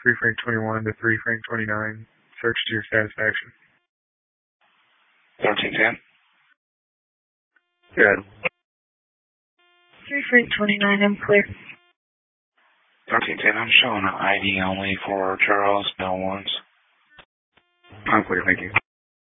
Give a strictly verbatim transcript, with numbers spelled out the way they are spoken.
three Frank twenty-one to three Frank twenty-nine. Search to your satisfaction. thirteen ten. Good. three Frank twenty-nine, I'm clear. thirteen ten, I'm showing an I D only for Charles, no ones. I'm clear, thank you.